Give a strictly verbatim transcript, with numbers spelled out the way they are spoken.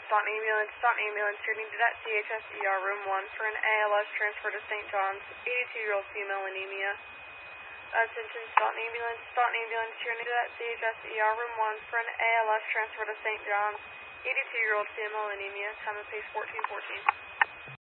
Staunton Ambulance, Staunton Ambulance, you're needed at C H S E R Room one for an A L S transfer to Saint John's, eighty-two-year-old female anemia. Attention, Staunton Ambulance, Staunton Ambulance, you're needed at C H S E R Room one for an A L S transfer to Saint John's, eighty-two-year-old female anemia, time of pace fourteen fourteen.